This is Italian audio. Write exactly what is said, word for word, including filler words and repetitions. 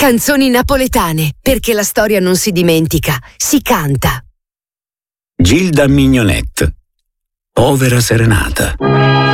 Canzoni napoletane, perché la storia non si dimentica, si canta. Gilda Mignonette, Povera Serenata.